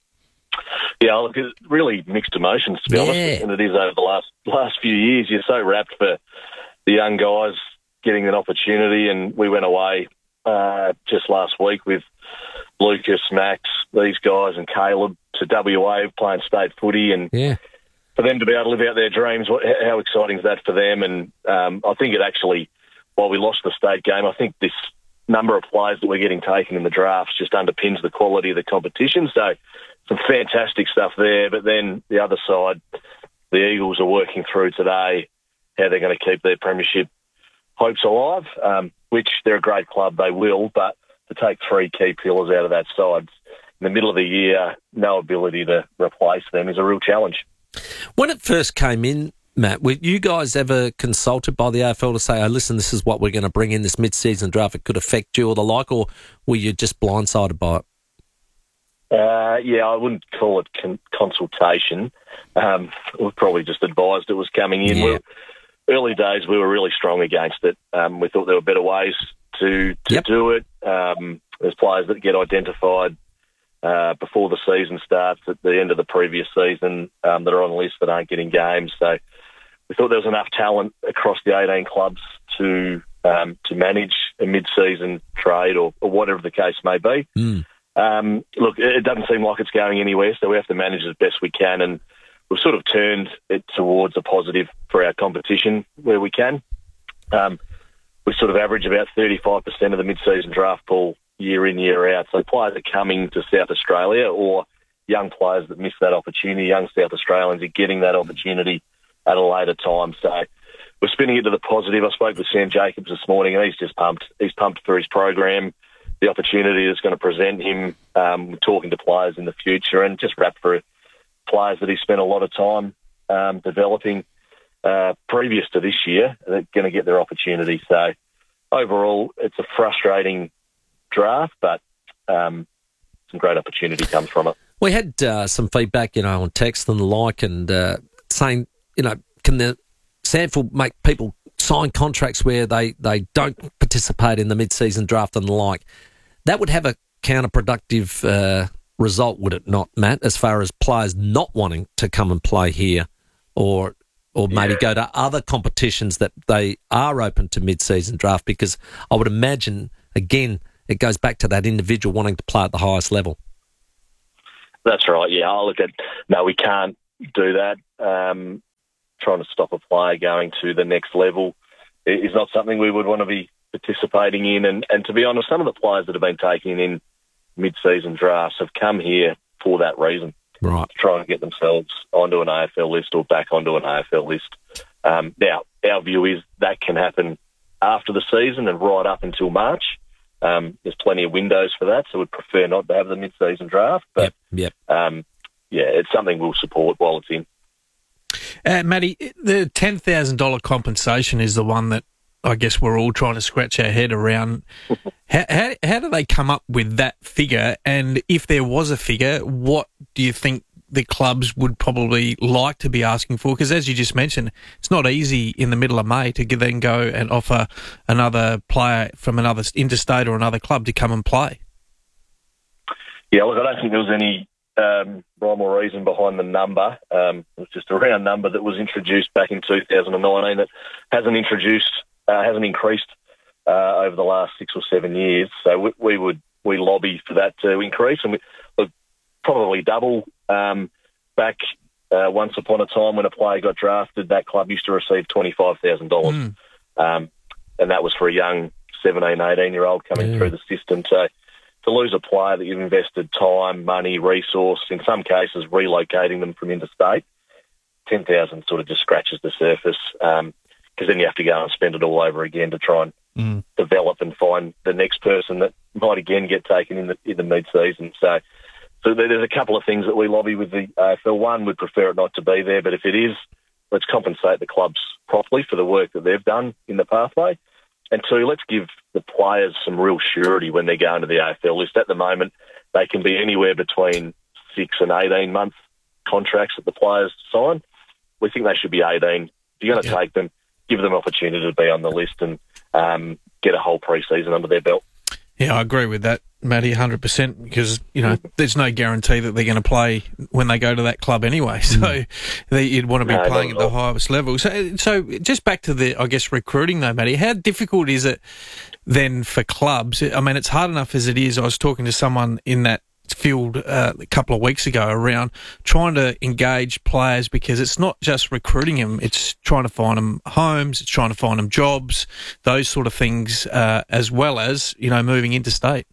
Yeah, look, it's really mixed emotions, to be yeah. honest, and it is over the last last few years. You're so wrapped for the young guys getting an opportunity, and we went away uh, just last week with Lucas, Max, these guys, and Caleb to W A playing state footy, and yeah. for them to be able to live out their dreams, what, how exciting is that for them? And um, I think it actually, while we lost the state game, I think this number of players that we're getting taken in the drafts just underpins the quality of the competition. So some fantastic stuff there. But then the other side, the Eagles are working through today how they're going to keep their premiership hopes alive, um, which they're a great club, they will, but to take three key pillars out of that side in the middle of the year, no ability to replace them is a real challenge. When it first came in, Matt, were you guys ever consulted by the A F L to say, oh, listen, this is what we're going to bring in this mid-season draft, it could affect you or the like, or were you just blindsided by it? Uh, yeah, I wouldn't call it con- consultation. Um, we probably just advised it was coming in. Yeah. Early days, we were really strong against it. Um, we thought there were better ways to to yep. do it. Um, there's players that get identified uh, before the season starts at the end of the previous season um, that are on the list that aren't getting games. So we thought there was enough talent across the eighteen clubs to um, to manage a mid-season trade or, or whatever the case may be. Mm. Um, look, it doesn't seem like it's going anywhere, so we have to manage as best we can, and we've sort of turned it towards a positive for our competition where we can. Um, we sort of average about thirty-five percent of the mid-season draft pool year in, year out. So players are coming to South Australia, or young players that miss that opportunity, young South Australians are getting that opportunity at a later time. So we're spinning it to the positive. I spoke with Sam Jacobs this morning, and he's just pumped. He's pumped for his program, the opportunity that's going to present him, um, talking to players in the future, and just wrapped for players that he spent a lot of time um, developing uh, previous to this year that are going to get their opportunity. So overall, it's a frustrating draft, but um, some great opportunity comes from it. We had uh, some feedback, you know, on text and the like, and uh, saying, you know, can the SANFL make people sign contracts where they, they don't participate in the mid-season draft and the like? That would have a counterproductive uh, result, would it not, Matt, as far as players not wanting to come and play here, or or maybe yeah. go to other competitions that they are open to mid-season draft? Because I would imagine, again, it goes back to that individual wanting to play at the highest level. That's right, yeah. I'll look at, no, we can't do that. Um, trying to stop a player going to the next level is not something we would want to be participating in. And, and to be honest, some of the players that have been taken in mid-season drafts have come here for that reason. Right. To try and get themselves onto an A F L list or back onto an A F L list. Um, now, our view is that can happen after the season and right up until March. Um, there's plenty of windows for that, so we'd prefer not to have the mid-season draft. But, yep, yep. Um, yeah, it's something we'll support while it's in. Uh, Matty, the ten thousand dollars compensation is the one that I guess we're all trying to scratch our head around. how, how, how do they come up with that figure? And if there was a figure, what do you think the clubs would probably like to be asking for? Because as you just mentioned, it's not easy in the middle of May to then go and offer another player from another interstate or another club to come and play. Yeah, look, I don't think there was any um, rhyme or reason behind the number. Um, it was just a round number that was introduced back in two thousand nineteen that hasn't introduced, uh, hasn't increased uh, over the last six or seven years. So we, we would we lobby for that to increase, and we look, probably double. Um, back uh, once upon a time when a player got drafted, that club used to receive twenty-five thousand dollars. Mm. Um, and that was for a young seventeen, eighteen-year-old coming yeah. through the system. So to lose a player that you've invested time, money, resource, in some cases relocating them from interstate, ten thousand sort of just scratches the surface, because um, then you have to go and spend it all over again to try and mm. develop and find the next person that might again get taken in the, in the mid-season. So So there's a couple of things that we lobby with the A F L. One, we'd prefer it not to be there, but if it is, let's compensate the clubs properly for the work that they've done in the pathway. And two, let's give the players some real surety when they go into the A F L list. At the moment, they can be anywhere between six and eighteen-month contracts that the players sign. We think they should be eighteen. If you're going to yeah. take them, give them opportunity to be on the list and um, get a whole pre-season under their belt. Yeah, I agree with that, Matty, one hundred percent, because, you know, there's no guarantee that they're going to play when they go to that club anyway. So mm. they, you'd want to be no, playing at the highest level. So, so just back to the, I guess, recruiting though, Matty, how difficult is it then for clubs? I mean, it's hard enough as it is. I was talking to someone in that field uh, a couple of weeks ago around trying to engage players, because it's not just recruiting them, it's trying to find them homes, it's trying to find them jobs, those sort of things, uh, as well as, you know, moving interstate.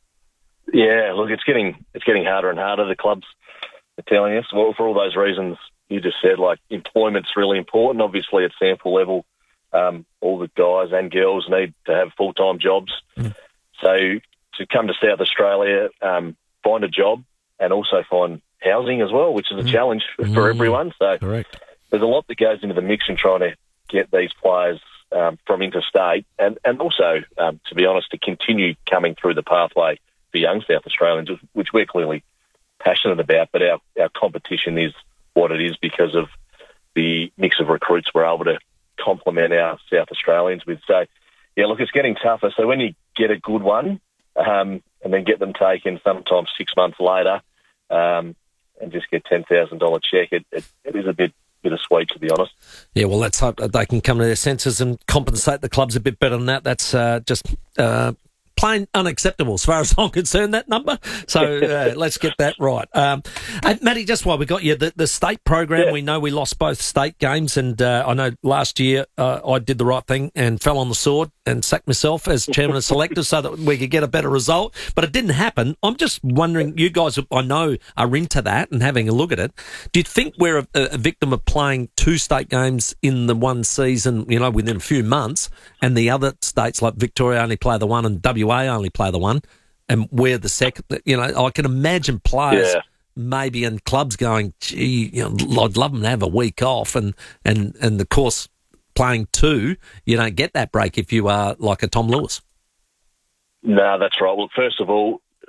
Yeah, look, it's getting it's getting harder and harder, the clubs are telling us. Well, for all those reasons you just said, like employment's really important. Obviously at SANFL level, um, all the guys and girls need to have full-time jobs. Mm. So to come to South Australia, um, find a job and also find housing as well, which is a mm. challenge for, mm. for everyone. So Correct. There's a lot that goes into the mix in trying to get these players um, from interstate and, and also, um, to be honest, to continue coming through the pathway for young South Australians, which we're clearly passionate about, but our, our competition is what it is because of the mix of recruits we're able to complement our South Australians with. So, yeah, look, it's getting tougher. So when you get a good one, um, and then get them taken sometimes six months later, um, and just get ten thousand dollars check, it, it, it is a bit bittersweet, to be honest. Yeah, well, let's hope that they can come to their senses and compensate the clubs a bit better than that. That's uh, just uh, plain unacceptable as far as I'm concerned, that number. So uh, let's get that right. Um, and Matty, just while we got you, the, the state program, yeah. we know we lost both state games, and uh, I know last year uh, I did the right thing and fell on the sword and sacked myself as chairman of selectors so that we could get a better result, but it didn't happen. I'm just wondering, you guys I know are into that and having a look at it. Do you think we're a, a victim of playing two state games in the one season, you know, within a few months, and the other states like Victoria only play the one and W A only play the one, and we're the second? You know, I can imagine players yeah. maybe in clubs going, gee, you know, I'd love them to have a week off, and, and, and of course, playing two, you don't get that break if you are like a Tom Lewis. No, that's right. Well, first of all, look,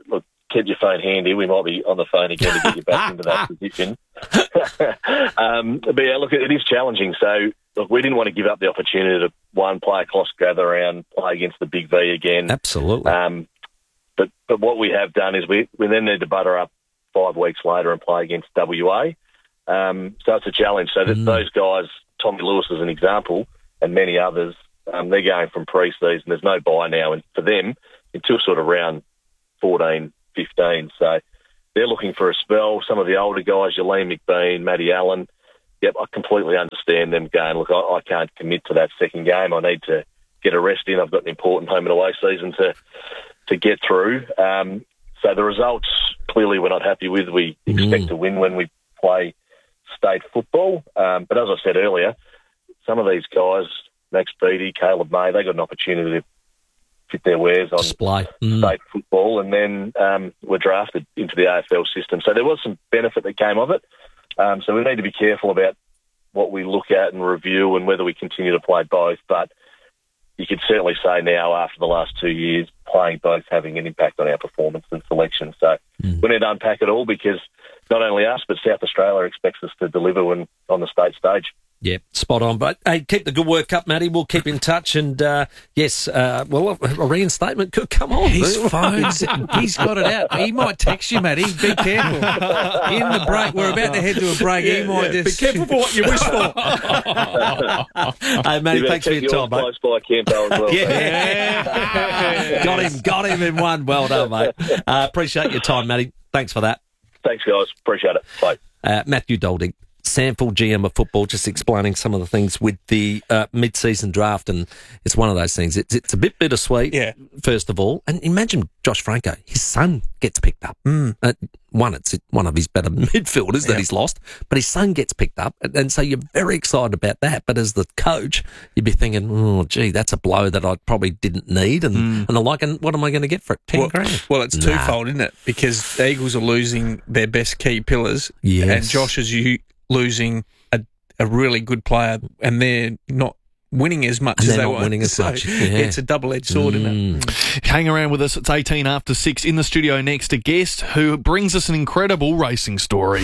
keep your phone handy. We might be on the phone again to get you back into that position. um, but yeah, look, it is challenging. So look, we didn't want to give up the opportunity to, one, play a close gather round, play against the Big V again. Absolutely. Um, but but what we have done is we, we then need to butter up five weeks later and play against W A. Um, so it's a challenge. So that Mm. those guys, Tommy Lewis as an example, and many others, um, they're going from pre-season. There's no bye now, and for them, until sort of round fourteen, fifteen. So they're looking for a spell. Some of the older guys, Yaleem McBean, Matty Allen, yep, I completely understand them going, look, I, I can't commit to that second game. I need to get a rest in. I've got an important home and away season to to get through. Um, so the results, clearly we're not happy with. We Mm. expect to win when we play state football. Um, but as I said earlier, some of these guys, Max Beattie, Caleb May, they got an opportunity to fit their wares on Display. Mm. state football, and then um, were drafted into the A F L system. So there was some benefit that came of it. Um, so we need to be careful about what we look at and review and whether we continue to play both. But you could certainly say now, after the last two years, playing both having an impact on our performance and selection. So Mm. we need to unpack it all, because not only us, but South Australia expects us to deliver when on the state stage. Yeah, spot on. But hey, keep the good work up, Matty. We'll keep in touch. And uh, yes, uh, well, a reinstatement could come on. His phone's, he's got it out. He might text you, Matty. Be careful. In the break, we're about to head to a break. Yeah, he might yeah. just... Be careful for what you wish for. Hey, Matty, You better thanks for keep your time, yours mate. close by Campo as well. Yeah. got him, got him in one. Well done, mate. Uh, appreciate your time, Matty. Thanks for that. Thanks, guys. Appreciate it. Bye. Uh, Matthew Dolding, Sample G M of football, just explaining some of the things with the uh, mid-season draft, and it's one of those things. It's it's a bit bittersweet, Yeah. first of all. And imagine Josh Franco, his son gets picked up. Mm. Uh, one, it's one of his better midfielders that Yeah. he's lost, but his son gets picked up, and, and so you're very excited about that. But as the coach, you'd be thinking, oh, gee, that's a blow that I probably didn't need, and, Mm. and I'm like, and what am I going to get for it? Ten Well, grand? well, it's Nah. twofold, isn't it? Because the Eagles are losing their best key pillars, Yes. and Josh is you losing a, a really good player, and they're not winning as much And as they're they not want. winning as So much, yeah. It's a double-edged sword, isn't it? Mm. Hang around with us. It's eighteen after six. In the studio next, a guest who brings us an incredible racing story.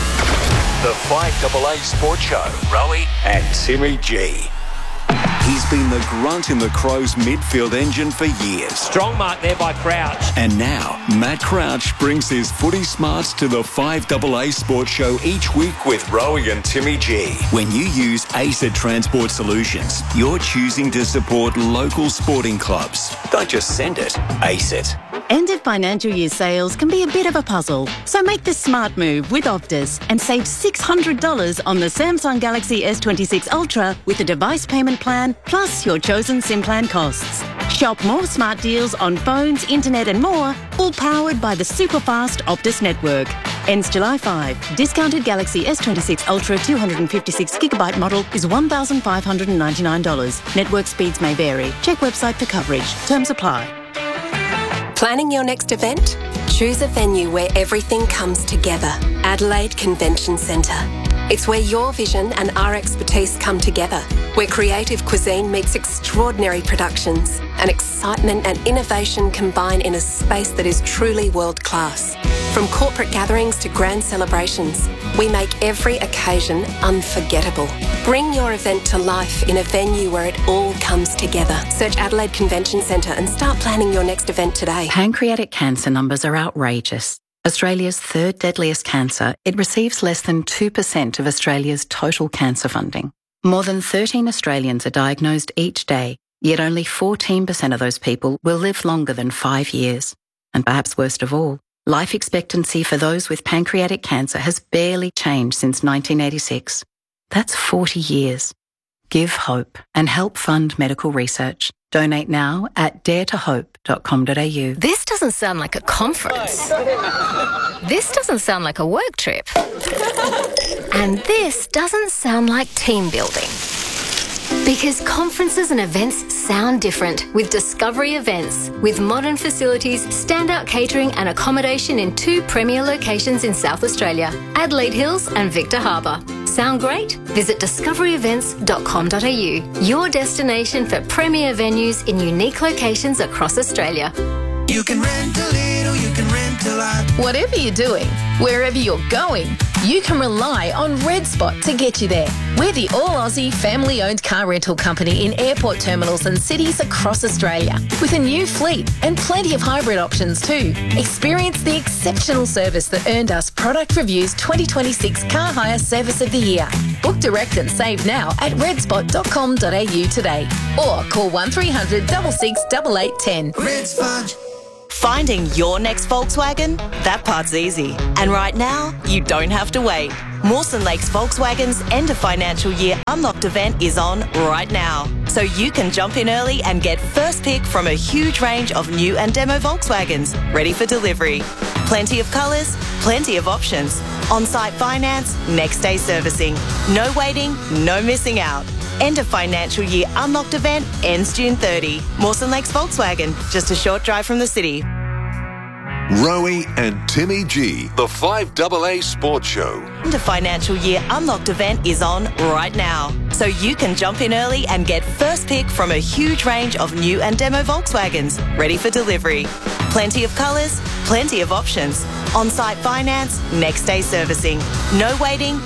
The five double A Sports Show. Rowie and Timmy G. He's been the grunt in the Crows midfield engine for years. Strong mark there by Crouch. And now, Matt Crouch brings his footy smarts to the five double A Sports Show each week with Rowie and Timmy G. When you use ACET Transport Solutions, you're choosing to support local sporting clubs. Don't just send it, ACET. End of financial year sales can be a bit of a puzzle, so make the smart move with Optus and save six hundred dollars on the Samsung Galaxy S twenty-six Ultra with a device payment plan plus your chosen SIM plan costs. Shop more smart deals on phones, internet and more, all powered by the super fast Optus network. Ends July fifth. Discounted Galaxy S twenty-six Ultra two hundred fifty-six gigabyte model is one thousand five hundred ninety-nine dollars. Network speeds may vary. Check website for coverage. Terms apply. Planning your next event? Choose a venue where everything comes together. Adelaide Convention Centre. It's where your vision and our expertise come together, where creative cuisine meets extraordinary productions and excitement and innovation combine in a space that is truly world-class. From corporate gatherings to grand celebrations, we make every occasion unforgettable. Bring your event to life in a venue where it all comes together. Search Adelaide Convention Centre and start planning your next event today. Pancreatic cancer numbers are outrageous. Australia's third deadliest cancer, it receives less than two percent of Australia's total cancer funding. More than thirteen Australians are diagnosed each day, yet only fourteen percent of those people will live longer than five years. And perhaps worst of all, life expectancy for those with pancreatic cancer has barely changed since nineteen eighty-six. That's forty years. Give hope and help fund medical research. Donate now at dare to hope dot com dot a u. This doesn't sound like a conference. This doesn't sound like a work trip. And this doesn't sound like team building. Because conferences and events sound different with Discovery Events. With modern facilities, standout catering and accommodation in two premier locations in South Australia, Adelaide Hills and Victor Harbour. Sound great? Visit discovery events dot com dot a u, your destination for premier venues in unique locations across Australia. You can rent a little, you you can rent till I... Whatever you're doing, wherever you're going, you can rely on Red Spot to get you there. We're the all-Aussie family-owned car rental company in airport terminals and cities across Australia, with a new fleet and plenty of hybrid options too. Experience the exceptional service that earned us Product Review's twenty twenty-six Car Hire Service of the Year. Book direct and save now at red spot dot com dot a u today, or call one three hundred six six eight eight one zero. Red Spot. Finding your next Volkswagen? That part's easy. And right now, you don't have to wait. Mawson Lakes Volkswagen's end of financial year unlocked event is on right now. So you can jump in early and get first pick from a huge range of new and demo Volkswagens ready for delivery. Plenty of colours, plenty of options. On-site finance, next day servicing. No waiting, no missing out. End of financial year unlocked event ends June thirtieth. Mawson Lakes Volkswagen, just a short drive from the city. Rowie and Timmy G, the five double A Sports Show. End of financial year unlocked event is on right now. So you can jump in early and get first pick from a huge range of new and demo Volkswagens ready for delivery. Plenty of colours, plenty of options. On-site finance, next day servicing. No waiting,